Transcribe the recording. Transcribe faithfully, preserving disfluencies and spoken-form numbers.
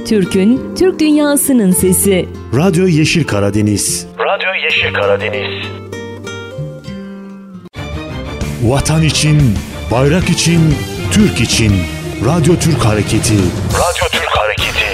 Türk'ün, Türk dünyasının sesi. Radyo Yeşil Karadeniz. Radyo Yeşil Karadeniz. Vatan için, bayrak için, Türk için. Radyo Türk Hareketi. Radyo Türk Hareketi.